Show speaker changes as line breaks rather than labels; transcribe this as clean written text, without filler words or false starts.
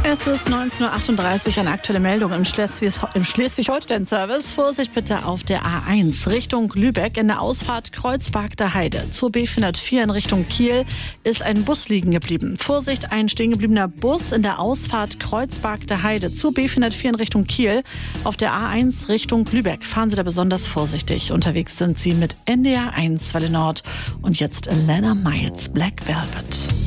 Es ist 19:38 Uhr, eine aktuelle Meldung im Schleswig-Holstein-Service. Vorsicht bitte auf der A1 Richtung Lübeck in der Ausfahrt Kreuzberg der Heide. Zur B404 in Richtung Kiel ist ein Bus liegen geblieben. Vorsicht, ein stehen gebliebener Bus in der Ausfahrt Kreuzberg der Heide. Zur B404 in Richtung Kiel. Auf der A1 Richtung Lübeck fahren Sie da besonders vorsichtig. Unterwegs sind Sie mit NDR 1 Welle Nord. Und jetzt Lena Miles, Black Velvet.